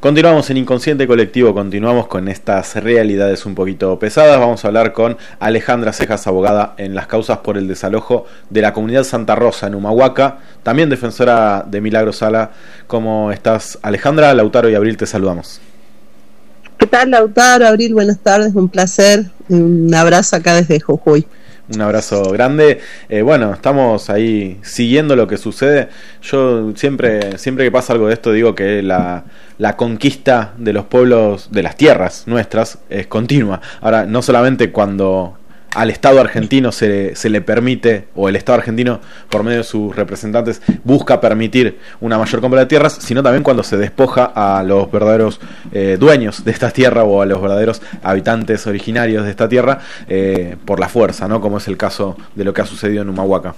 Continuamos en Inconsciente Colectivo, continuamos con estas realidades un poquito pesadas. Vamos a hablar con Alejandra Cejas, abogada en las causas por el desalojo de la comunidad Santa Rosa en Humahuaca, también defensora de Milagro Sala. ¿Cómo estás, Alejandra? Lautaro y Abril te saludamos. ¿Qué tal, Lautaro? Abril, buenas tardes, un placer, un abrazo acá desde Jujuy. Un abrazo grande. Bueno, estamos ahí siguiendo lo que sucede. Yo siempre que pasa algo de esto digo que la conquista de los pueblos, de las tierras nuestras, es continua. Ahora, no solamente cuando al Estado argentino se le permite, o el Estado argentino por medio de sus representantes busca permitir una mayor compra de tierras, sino también cuando se despoja a los verdaderos dueños de esta tierra o a los verdaderos habitantes originarios de esta tierra por la fuerza, ¿no? Como es el caso de lo que ha sucedido en Humahuaca.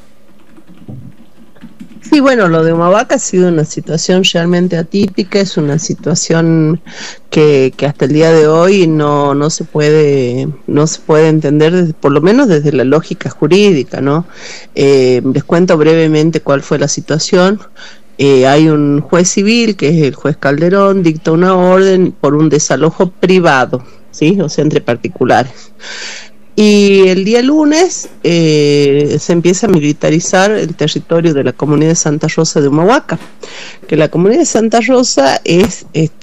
Sí, bueno, lo de Humahuaca ha sido una situación realmente atípica, es una situación que hasta el día de hoy no se puede entender, por lo menos desde la lógica jurídica, ¿no? Les cuento brevemente cuál fue la situación. Hay un juez civil, que es el juez Calderón, dicta una orden por un desalojo privado, ¿sí? O sea, entre particulares. Y el día lunes se empieza a militarizar el territorio de la comunidad de Santa Rosa de Humahuaca, que la comunidad de Santa Rosa es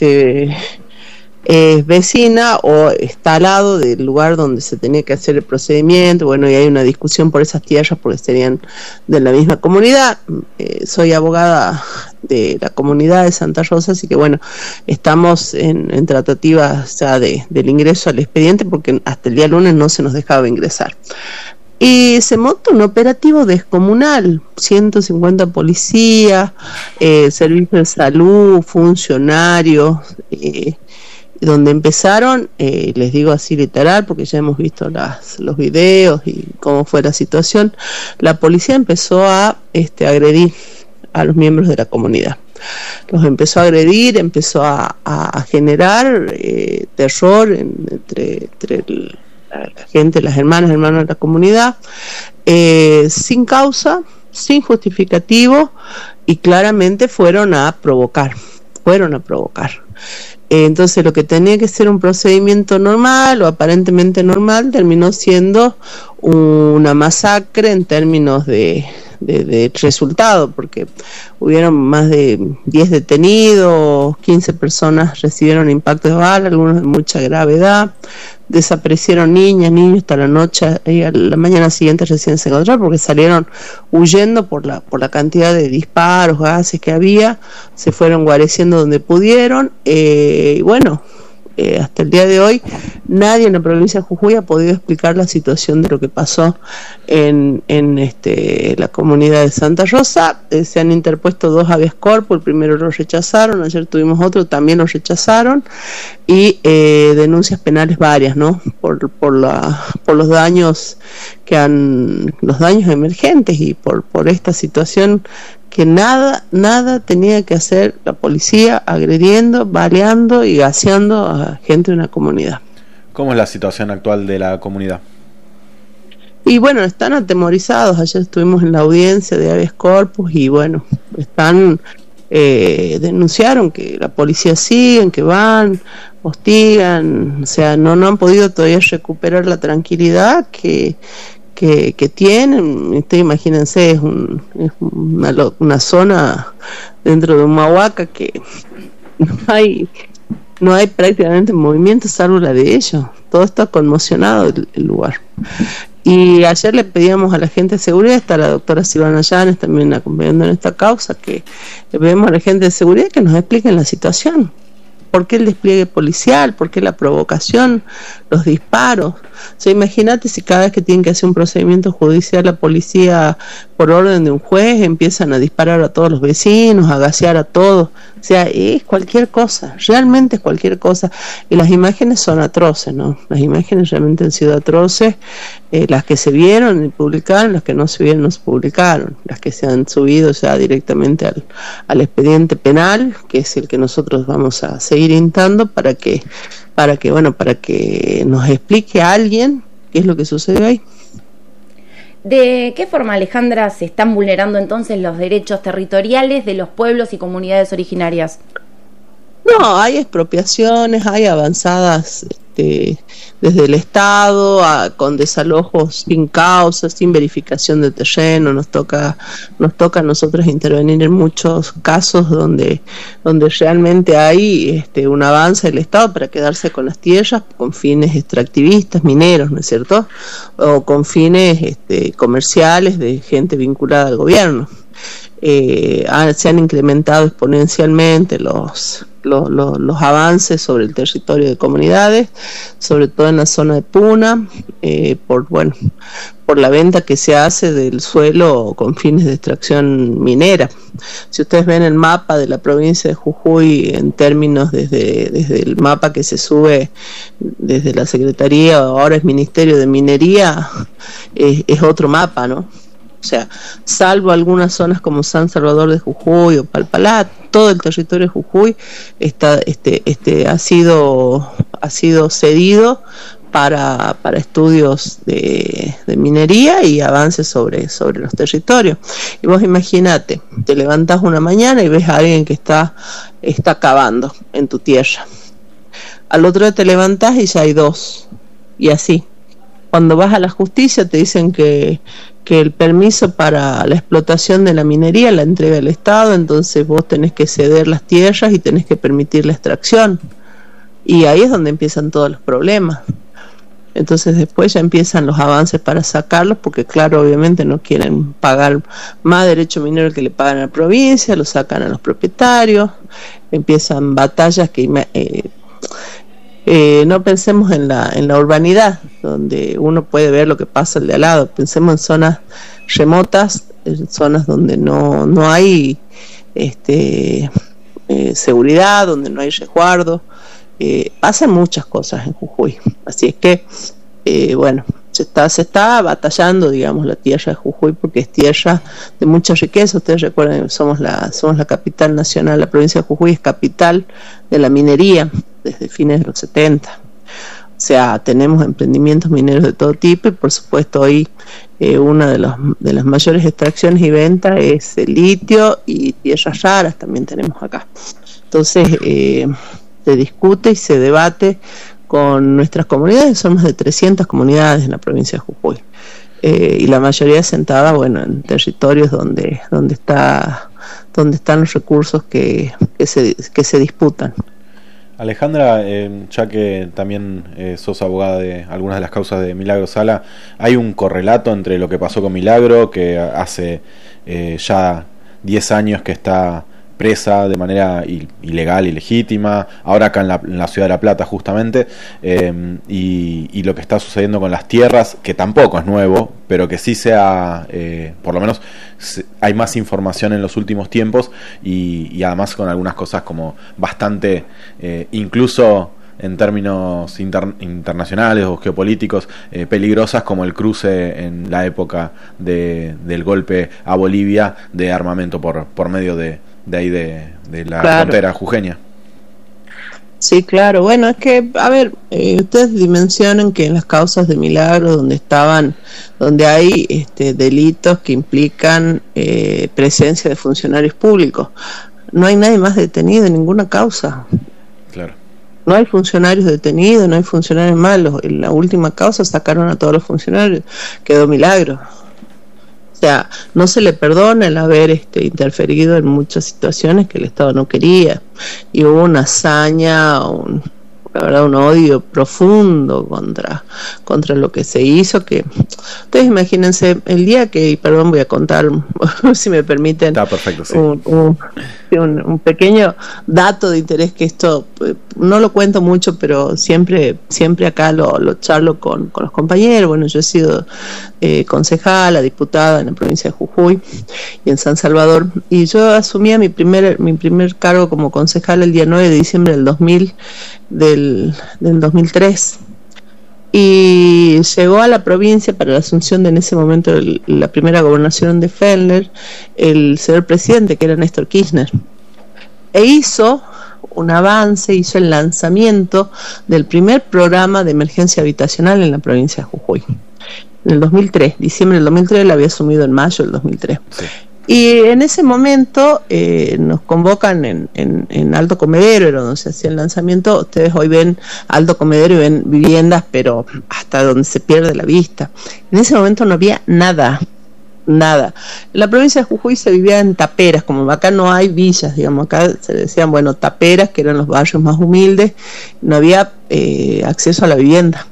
vecina o está al lado del lugar donde se tenía que hacer el procedimiento. Bueno, y hay una discusión por esas tierras porque serían de la misma comunidad. Soy abogada de la comunidad de Santa Rosa, así que bueno, estamos en tratativas ya del ingreso al expediente porque hasta el día lunes no se nos dejaba ingresar. Y se monta un operativo descomunal, 150 policías, servicios de salud, funcionarios, donde empezaron, les digo así literal, porque ya hemos visto los videos y cómo fue la situación. La policía empezó a agredir a los miembros de la comunidad. Los empezó a agredir, empezó a generar terror entre la gente, las hermanos de la comunidad, sin causa, sin justificativo, y claramente fueron a provocar. Entonces lo que tenía que ser un procedimiento normal o aparentemente normal terminó siendo una masacre en términos de resultado, porque hubieron más de 10 detenidos, 15 personas recibieron impactos de bala, algunos de mucha gravedad, desaparecieron niños hasta la noche, y a la mañana siguiente recién se encontraron porque salieron huyendo por la cantidad de disparos, gases que había, se fueron guareciendo donde pudieron, y bueno, hasta el día de hoy nadie en la provincia de Jujuy ha podido explicar la situación de lo que pasó en la comunidad de Santa Rosa. Se han interpuesto 2 habeas corpus, el primero lo rechazaron, ayer tuvimos otro, también lo rechazaron, y denuncias penales varias, ¿no? Por los daños los daños emergentes y por esta situación que nada tenía que hacer la policía, agrediendo, baleando y gaseando a gente de una comunidad. ¿Cómo es la situación actual de la comunidad? Y bueno, están atemorizados. Ayer estuvimos en la audiencia de habeas corpus y bueno, denunciaron que la policía siguen, que van, hostigan, o sea, no han podido todavía recuperar la tranquilidad que tienen. Ustedes imagínense, es una zona dentro de Humahuaca que no hay prácticamente movimiento salvo la de ellos. Todo está conmocionado el lugar. Y ayer le pedíamos a la gente de seguridad, está la doctora Silvana Llanes también acompañando en esta causa, que le pedimos a la gente de seguridad que nos expliquen la situación. ¿Por qué el despliegue policial? ¿Por qué la provocación? ¿Los disparos? O sea, imagínate si cada vez que tienen que hacer un procedimiento judicial la policía, por orden de un juez, empiezan a disparar a todos los vecinos, a gasear a todos. O sea, es cualquier cosa, realmente es cualquier cosa. Y las imágenes son atroces, ¿no? Las imágenes realmente han sido atroces. Las que se vieron y publicaron, las que no se vieron no se publicaron. Las que se han subido ya directamente al expediente penal, que es el que nosotros vamos a seguir instando para que nos explique a alguien qué es lo que sucedió ahí. ¿De qué forma, Alejandra, se están vulnerando entonces los derechos territoriales de los pueblos y comunidades originarias? No, hay expropiaciones, hay avanzadas desde el Estado con desalojos sin causa, sin verificación de terreno. Nos toca a nosotros intervenir en muchos casos donde realmente hay un avance del Estado para quedarse con las tierras con fines extractivistas, mineros, ¿no es cierto? O con fines comerciales de gente vinculada al gobierno. Se han incrementado exponencialmente los avances sobre el territorio de comunidades, sobre todo en la zona de Puna, por la venta que se hace del suelo con fines de extracción minera. Si ustedes ven el mapa de la provincia de Jujuy en términos desde el mapa que se sube desde la Secretaría, ahora es Ministerio de Minería, es otro mapa, ¿no? O sea, salvo algunas zonas como San Salvador de Jujuy o Palpalá, todo el territorio de Jujuy ha sido cedido para estudios de minería y avances sobre los territorios. Y vos imaginate, te levantás una mañana y ves a alguien que está cavando en tu tierra. Al otro día te levantás y ya hay dos, y así. Cuando vas a la justicia te dicen que el permiso para la explotación de la minería la entrega el Estado, entonces vos tenés que ceder las tierras y tenés que permitir la extracción. Y ahí es donde empiezan todos los problemas. Entonces después ya empiezan los avances para sacarlos, porque claro, obviamente no quieren pagar más derecho minero que le pagan a la provincia, lo sacan a los propietarios, empiezan batallas que... no pensemos en la urbanidad, donde uno puede ver lo que pasa al de al lado. Pensemos en zonas remotas, en zonas donde no hay seguridad, donde no hay resguardo. Pasan muchas cosas en Jujuy. Así es que, se está batallando, digamos, la tierra de Jujuy, porque es tierra de mucha riqueza. Ustedes recuerden, somos la capital nacional, la provincia de Jujuy es capital de la minería desde fines de los 70. O sea, tenemos emprendimientos mineros de todo tipo, y por supuesto hoy una de las mayores extracciones y ventas es el litio, y tierras raras también tenemos acá. Entonces se discute y se debate con nuestras comunidades. Son más de 300 comunidades en la provincia de Jujuy, y la mayoría sentada, en territorios donde están los recursos que se disputan. Alejandra, ya que también sos abogada de algunas de las causas de Milagro Sala, ¿hay un correlato entre lo que pasó con Milagro, que hace ya 10 años que está presa de manera ilegal, ilegítima, ahora acá en la ciudad de La Plata justamente, y lo que está sucediendo con las tierras, que tampoco es nuevo, pero que sí por lo menos hay más información en los últimos tiempos, y además con algunas cosas como bastante, incluso en términos internacionales o geopolíticos, peligrosas, como el cruce en la época del golpe a Bolivia de armamento por medio de ahí de la frontera jujeña. Sí, claro. Bueno, es que, ustedes dimensionan que en las causas de Milagro, donde hay delitos que implican presencia de funcionarios públicos, no hay nadie más detenido en ninguna causa. Claro. No hay funcionarios detenidos, no hay funcionarios malos. En la última causa sacaron a todos los funcionarios, quedó Milagro. O sea, no se le perdona el haber interferido en muchas situaciones que el Estado no quería, y hubo una hazaña, la verdad, un odio profundo contra lo que se hizo, que ustedes imagínense el día que, y perdón, voy a contar, si me permiten, está perfecto, sí. un pequeño dato de interés, que esto no lo cuento mucho, pero siempre acá lo charlo con los compañeros. Bueno, yo he sido concejala, diputada en la provincia de Jujuy y en San Salvador, y yo asumía mi primer cargo como concejala el día 9 de diciembre del 2003, y llegó a la provincia para la asunción de, en ese momento, la primera gobernación de Fellner, el señor presidente, que era Néstor Kirchner, e hizo un avance, hizo el lanzamiento del primer programa de emergencia habitacional en la provincia de Jujuy en el 2003, diciembre del 2003. Lo había asumido en mayo del 2003. Sí. Y en ese momento nos convocan en Alto Comedero, era donde se hacía el lanzamiento. Ustedes hoy ven Alto Comedero y ven viviendas, pero hasta donde se pierde la vista. En ese momento no había nada. En la provincia de Jujuy se vivía en taperas, como acá no hay villas, digamos, acá se decían, bueno, taperas, que eran los barrios más humildes, no había acceso a la vivienda.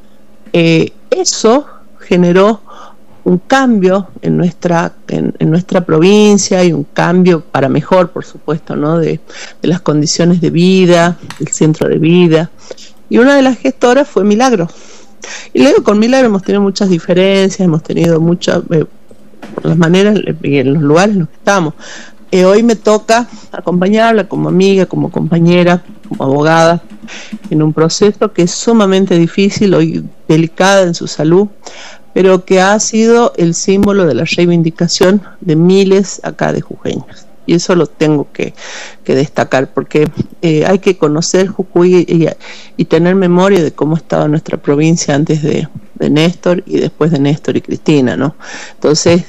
Eso generó un cambio en nuestra provincia, y un cambio para mejor, por supuesto, ¿no? de las condiciones de vida, del centro de vida. Y una de las gestoras fue Milagro. Y luego con Milagro hemos tenido muchas diferencias, hemos tenido muchas, por las maneras y en los lugares en los que estamos. Hoy me toca acompañarla como amiga, como compañera, como abogada, en un proceso que es sumamente difícil, hoy delicada en su salud, pero que ha sido el símbolo de la reivindicación de miles acá de jujeños. Y eso lo tengo que destacar, porque hay que conocer Jujuy y tener memoria de cómo estaba nuestra provincia antes de Néstor y después de Néstor y Cristina, ¿no? Entonces,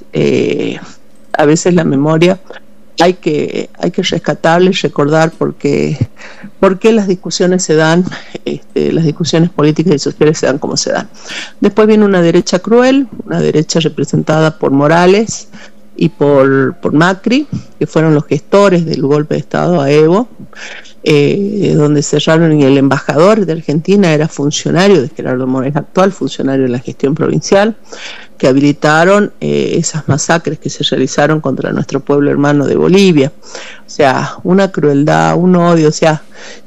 a veces la memoria hay que rescatarla y recordar por qué las discusiones se dan, las discusiones políticas y sociales se dan como se dan. Después viene una derecha cruel, una derecha representada por Morales y por Macri, que fueron los gestores del golpe de Estado a Evo, donde cerraron, y el embajador de Argentina era funcionario de Gerardo Morales, actual funcionario de la gestión provincial, que habilitaron esas masacres que se realizaron contra nuestro pueblo hermano de Bolivia. O sea, una crueldad, un odio, o sea,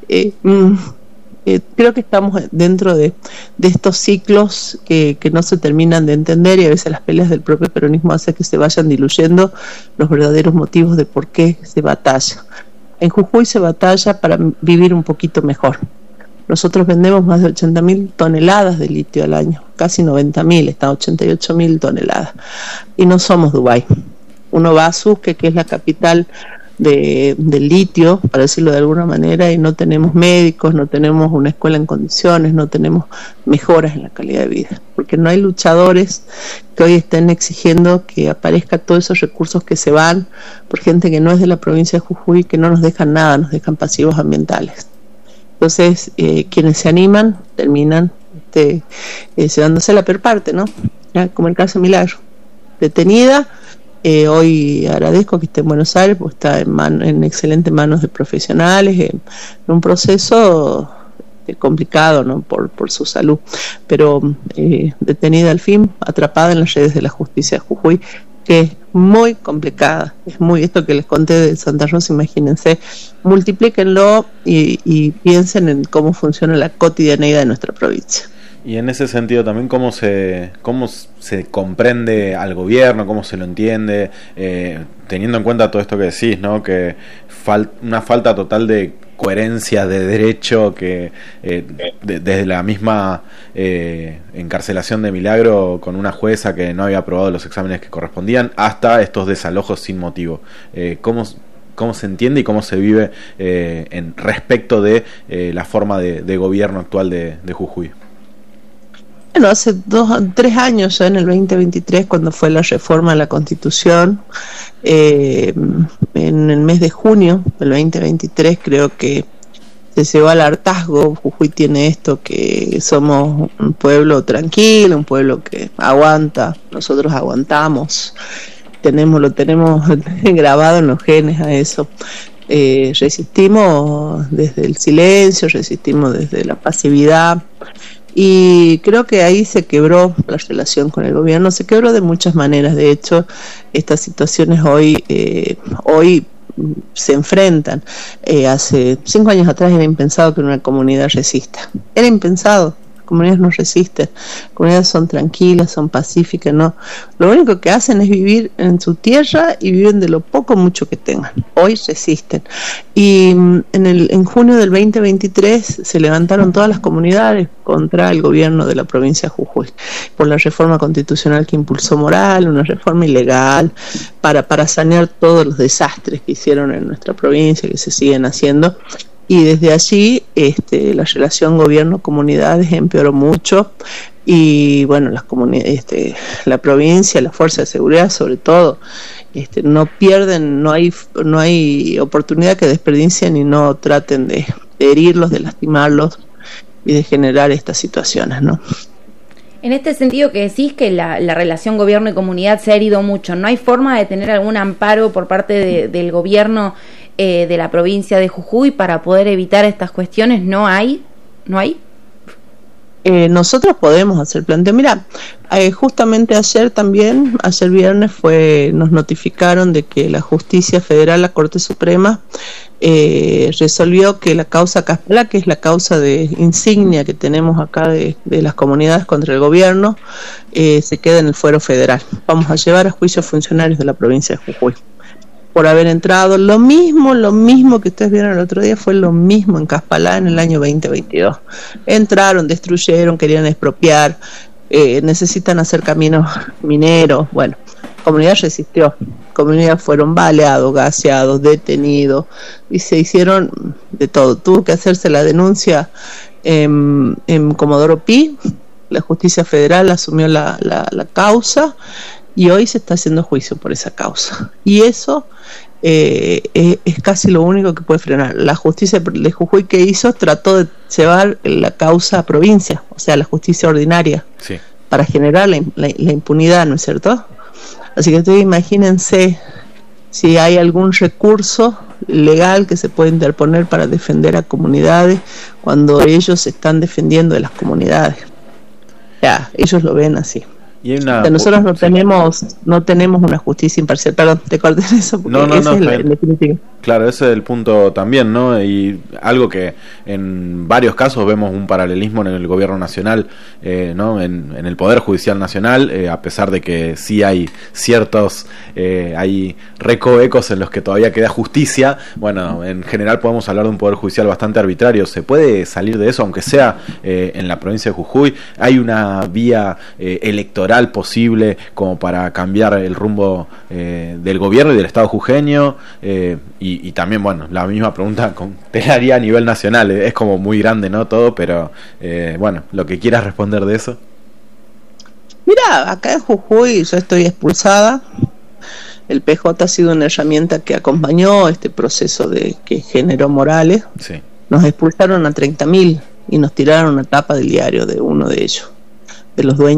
creo que estamos dentro de estos ciclos que no se terminan de entender, y a veces las peleas del propio peronismo hacen que se vayan diluyendo los verdaderos motivos de por qué se batalla. En Jujuy se batalla para vivir un poquito mejor. Nosotros vendemos más de 80.000 toneladas de litio al año, casi 90.000, están 88.000 toneladas. Y no somos Dubái. Uno va a Susque, que es la capital del litio, para decirlo de alguna manera, y no tenemos médicos, no tenemos una escuela en condiciones, no tenemos mejoras en la calidad de vida, porque no hay luchadores que hoy estén exigiendo que aparezcan todos esos recursos que se van por gente que no es de la provincia de Jujuy, que no nos dejan nada, nos dejan pasivos ambientales. Entonces, quienes se animan terminan llevándose la peor parte, ¿no? Ya, como el caso de Milagro, detenida. Hoy agradezco que esté en Buenos Aires, porque está en excelentes manos de profesionales, en un proceso complicado, ¿no? por su salud, pero detenida al fin, atrapada en las redes de la justicia de Jujuy, que es muy complicada, es muy, esto que les conté de Santa Rosa, imagínense, multiplíquenlo y piensen en cómo funciona la cotidianeidad de nuestra provincia. Y en ese sentido también cómo se comprende al gobierno, cómo se lo entiende, teniendo en cuenta todo esto que decís, ¿no? Que una falta total de coherencia de derecho, que desde la misma encarcelación de Milagro con una jueza que no había aprobado los exámenes que correspondían, hasta estos desalojos sin motivo. ¿Cómo se entiende y cómo se vive en respecto de la forma de gobierno actual de Jujuy? Bueno, hace 3 años, ya en el 2023, cuando fue la reforma de la Constitución, en el mes de junio del 2023, creo que se llegó al hartazgo. Jujuy tiene esto, que somos un pueblo tranquilo, un pueblo que aguanta, nosotros aguantamos, lo tenemos grabado en los genes a eso. Resistimos desde el silencio, resistimos desde la pasividad. Y creo que ahí se quebró la relación con el gobierno, se quebró de muchas maneras. De hecho, estas situaciones hoy se enfrentan. Hace 5 años atrás era impensado que una comunidad resista. Era impensado. Las comunidades no resisten. Las comunidades son tranquilas, son pacíficas, no. Lo único que hacen es vivir en su tierra y viven de lo poco o mucho que tengan. Hoy resisten. Y en junio del 2023 se levantaron todas las comunidades contra el gobierno de la provincia de Jujuy por la reforma constitucional que impulsó Morales, una reforma ilegal para sanear todos los desastres que hicieron en nuestra provincia, que se siguen haciendo. Y desde allí la relación gobierno-comunidades empeoró mucho. y bueno, las comunidades, la provincia, las fuerzas de seguridad sobre todo, no pierden, no hay oportunidad que desperdicien y no traten de herirlos, de lastimarlos y de generar estas situaciones, ¿no? En este sentido que decís que la relación gobierno y comunidad se ha herido mucho, ¿no hay forma de tener algún amparo por parte del gobierno de la provincia de Jujuy para poder evitar estas cuestiones? ¿No hay? Nosotros podemos hacer planteo. Mira, justamente ayer viernes nos notificaron de que la Justicia Federal, la Corte Suprema, resolvió que la causa Caspalá, que es la causa de insignia que tenemos acá de las comunidades contra el gobierno, se queda en el fuero federal. Vamos a llevar a juicio a funcionarios de la provincia de Jujuy por haber entrado. Lo mismo que ustedes vieron el otro día fue lo mismo en Caspalá en el año 2022. Entraron, destruyeron, querían expropiar, necesitan hacer caminos mineros. Bueno, comunidad resistió, comunidad fueron baleados, gaseados, detenidos y se hicieron de todo. Tuvo que hacerse la denuncia en Comodoro Pi, la Justicia Federal asumió la causa y hoy se está haciendo juicio por esa causa, y eso es casi lo único que puede frenar. La justicia de Jujuy, que hizo, trató de llevar la causa a provincia, o sea, la justicia ordinaria, sí, para generar la impunidad, ¿no es cierto? Así que ustedes imagínense si hay algún recurso legal que se puede interponer para defender a comunidades cuando ellos se están defendiendo de las comunidades. Ya, ellos lo ven así. Y nosotros no tenemos una justicia imparcial. Perdón, te corté eso porque ese es el definitivo. Claro, ese es el punto también, ¿no? Y algo que en varios casos vemos un paralelismo en el gobierno nacional, ¿no? En el Poder Judicial Nacional, a pesar de que sí hay ciertos, hay recovecos en los que todavía queda justicia. Bueno, en general podemos hablar de un Poder Judicial bastante arbitrario. ¿Se puede salir de eso, aunque sea en la provincia de Jujuy? ¿Hay una vía electoral posible como para cambiar el rumbo del gobierno y del Estado jujeño? Y también, bueno, la misma pregunta te la haría a nivel nacional. Es como muy grande, ¿no? Todo, pero bueno, lo que quieras responder de eso. Mira, acá en Jujuy yo estoy expulsada. El PJ ha sido una herramienta que acompañó este proceso que generó Morales. Sí. Nos expulsaron a 30.000 y nos tiraron una tapa del diario de uno de ellos, de los dueños